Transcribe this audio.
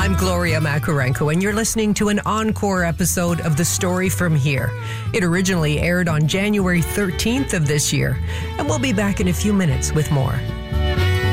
I'm Gloria Makarenko, and you're listening to an encore episode of The Story From Here. It originally aired on January 13th of this year, and we'll be back in a few minutes with more.